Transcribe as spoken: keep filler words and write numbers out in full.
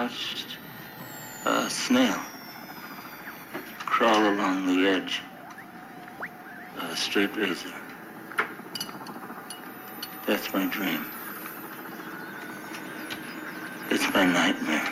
watched a snail crawl along the edge of a straight razor. That's my dream. It's my nightmare.